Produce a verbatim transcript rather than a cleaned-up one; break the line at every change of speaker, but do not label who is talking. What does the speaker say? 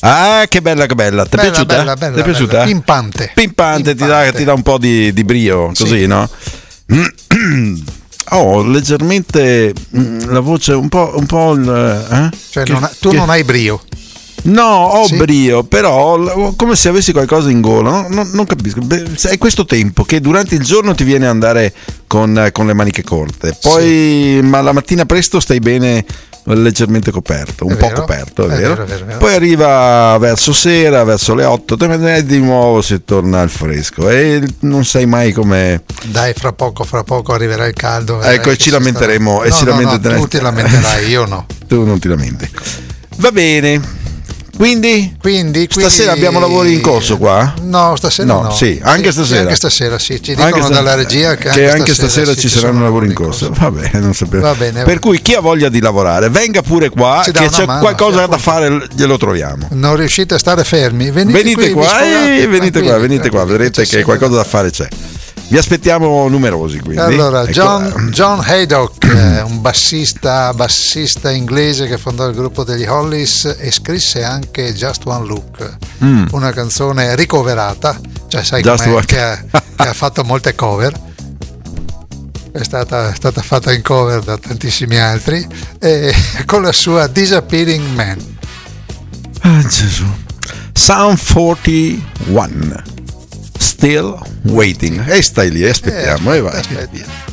Ah, che bella, che bella. Ti è
Bella,
piaciuta?
bella, bella,
Ti è piaciuta?
bella. Pimpante.
Pimpante, Ti, dà, ti dà un po' di, di brio, così,
Sì.
no? Oh, leggermente mm, la voce un po', un po' il, eh?
Cioè,
Che-
non ha- tu
che-
non hai brio.
No, ho
Sì?
brio, però l- come se avessi qualcosa in gola, no? non, non capisco. Beh, è questo tempo che durante il giorno ti viene a andare con, con le maniche corte, poi ma la mattina presto stai bene leggermente coperto, un
È
po'
vero,
coperto, è,
è
vero?
vero, è vero, è vero.
Poi arriva verso sera, verso le otto, e di nuovo si torna al fresco e non sai mai come.
Dai, fra poco, fra poco arriverà il caldo. vedrai
Ecco, e
che
ci
si
lamenteremo,
starà-
e
no,
ci
no,
lamenteremo.
no, tu ti lamenterai, io no.
Tu non ti lamenti. Va bene. Quindi,
Quindi,
stasera
quindi-
abbiamo lavori in corso qua?
No, stasera no.
No, sì, anche
Sì,
stasera.
Anche stasera, sì. Ci
Anche
dicono
sta-
dalla regia che,
che anche stasera,
sì,
ci saranno
sono
lavori in corso. Va bene, non sapevo.
Va bene, va
per cui chi ha voglia di lavorare, venga pure qua,
Ci dà
che
una
c'è
mano,
qualcosa
sì,
da
appunto.
fare, glielo troviamo.
Non riuscite a stare fermi? Venite,
Venite
qui, vi
qua,
sfogate,
eh, venite qua,
tranquilli,
venite qua,
tranquilli,
vedrete
c'è
che
sempre
qualcosa da fare c'è. Vi aspettiamo numerosi, quindi.
Allora,
Ecco,
John, John Haydock, eh, un bassista, bassista inglese che fondò il gruppo degli Hollies e scrisse anche Just One Look,
Mm.
una canzone ricoverata, cioè sai
Just
com'è,
One-
che, ha, che ha fatto molte cover, è stata, è stata fatta in cover da tantissimi altri, e con la sua Disappearing Man.
Ah, Gesù. Psalm quarantuno. Still waiting. E stai lì, aspettiamo,
Eh,
e vai.
aspetta.
via.